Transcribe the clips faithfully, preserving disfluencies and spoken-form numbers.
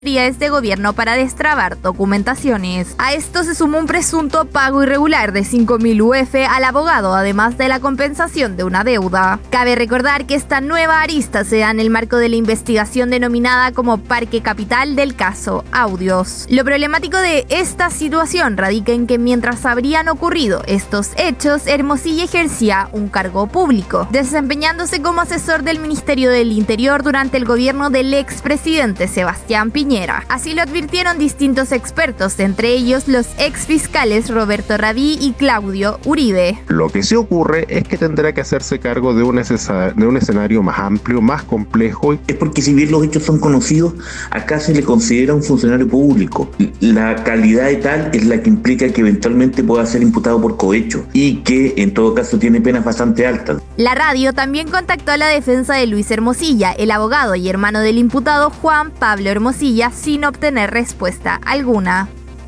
de gobierno para destrabar documentaciones. A esto se sumó un presunto pago irregular de cinco mil U F al abogado, además de la compensación de una deuda. Cabe recordar que esta nueva arista se da en el marco de la investigación denominada como Parque Capital del caso Audios. Lo problemático de esta situación radica en que mientras habrían ocurrido estos hechos, Hermosilla ejercía un cargo público, desempeñándose como asesor del Ministerio del Interior durante el gobierno del expresidente Sebastián Piñera. Así lo advirtieron distintos expertos, entre ellos los exfiscales Roberto Rabí y Claudio Uribe. Lo que sí ocurre es que tendrá que hacerse cargo de un, escena- de un escenario más amplio, más complejo. Es porque si bien los hechos son conocidos, acá se le considera un funcionario público. La calidad de tal es la que implica que eventualmente pueda ser imputado por cohecho y que en todo caso tiene penas bastante altas. La radio también contactó a la defensa de Luis Hermosilla, el abogado y hermano del imputado Juan Pablo Hermosilla, sin obtener respuesta alguna.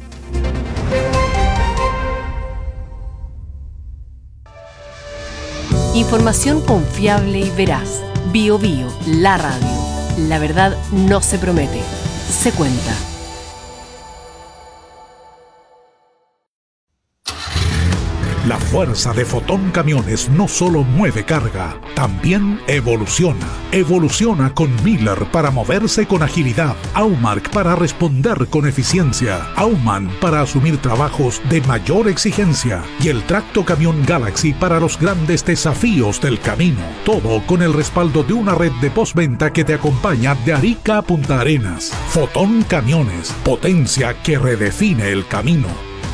Información confiable y veraz. Bio Bio, la radio. La verdad no se promete, se cuenta. La fuerza de Fotón Camiones no solo mueve carga, también evoluciona. Evoluciona con Miller para moverse con agilidad, Aumark para responder con eficiencia, Auman para asumir trabajos de mayor exigencia y el Tracto Camión Galaxy para los grandes desafíos del camino. Todo con el respaldo de una red de postventa que te acompaña de Arica a Punta Arenas. Fotón Camiones, potencia que redefine el camino.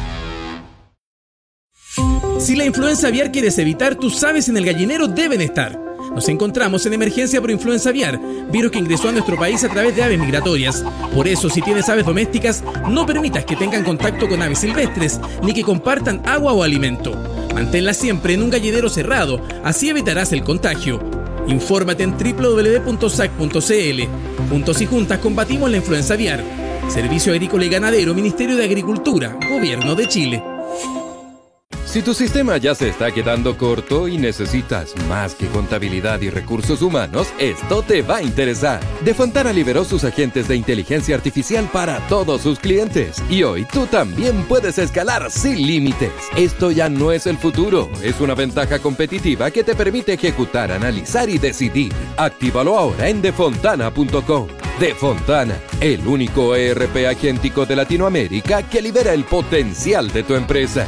Si la influenza aviar quieres evitar, tus aves en el gallinero deben estar. Nos encontramos en emergencia por influenza aviar, virus que ingresó a nuestro país a través de aves migratorias. Por eso, si tienes aves domésticas, no permitas que tengan contacto con aves silvestres, ni que compartan agua o alimento. Manténlas siempre en un gallinero cerrado, así evitarás el contagio. Infórmate en doble u doble u doble u punto s a c punto c l. Juntos y juntas combatimos la influenza aviar. Servicio Agrícola y Ganadero, Ministerio de Agricultura, Gobierno de Chile. Si tu sistema ya se está quedando corto y necesitas más que contabilidad y recursos humanos, esto te va a interesar. Defontana liberó sus agentes de inteligencia artificial para todos sus clientes. Y hoy tú también puedes escalar sin límites. Esto ya no es el futuro, es una ventaja competitiva que te permite ejecutar, analizar y decidir. Actívalo ahora en defontana punto com. Defontana, el único E R P agéntico de Latinoamérica que libera el potencial de tu empresa.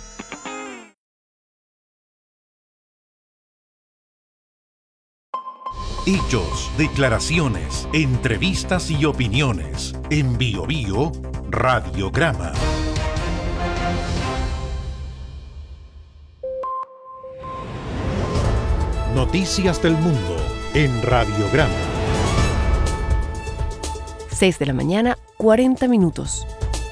Hechos, declaraciones, entrevistas y opiniones. En Bio Bio, Radiograma. Noticias del mundo en Radiograma. seis de la mañana, cuarenta minutos.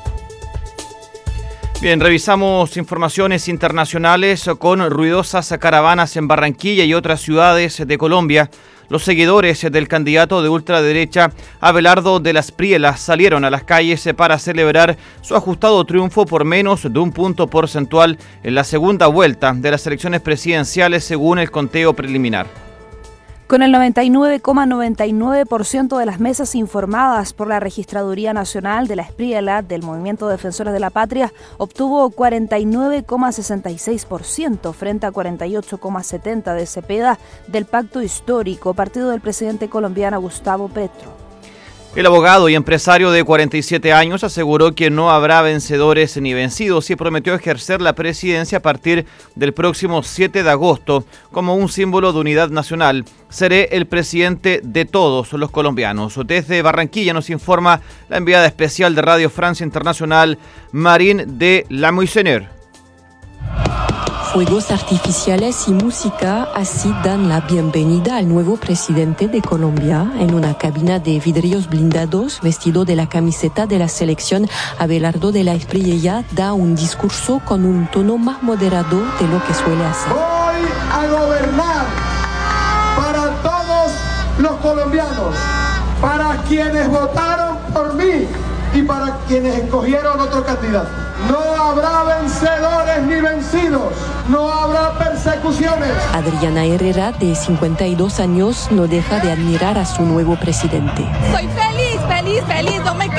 Bien, revisamos informaciones internacionales con ruidosas caravanas en Barranquilla y otras ciudades de Colombia. Los seguidores del candidato de ultraderecha Abelardo de las Prielas salieron a las calles para celebrar su ajustado triunfo por menos de un punto porcentual en la segunda vuelta de las elecciones presidenciales según el conteo preliminar. Con el noventa y nueve coma noventa y nueve por ciento de las mesas informadas por la Registraduría Nacional de la Espriela del Movimiento Defensores de la Patria, obtuvo cuarenta y nueve coma sesenta y seis por ciento frente a cuarenta y ocho coma setenta por ciento de Cepeda del Pacto Histórico, partido del presidente colombiano Gustavo Petro. El abogado y empresario de cuarenta y siete años aseguró que no habrá vencedores ni vencidos y prometió ejercer la presidencia a partir del próximo siete de agosto como un símbolo de unidad nacional. Seré el presidente de todos los colombianos. Desde Barranquilla nos informa la enviada especial de Radio Francia Internacional, Marine de Lamoisonneur. Fuegos artificiales y música así dan la bienvenida al nuevo presidente de Colombia. En una cabina de vidrios blindados, vestido de la camiseta de la selección, Abelardo de la Espriella da un discurso con un tono más moderado de lo que suele hacer. Voy a gobernar para todos los colombianos, para quienes votaron por mí y para quienes escogieron otro candidato. No habrá vencedores ni vencidos, no habrá persecuciones. Adriana Herrera, de cincuenta y dos años, no deja de admirar a su nuevo presidente. Soy feliz feliz, feliz, no me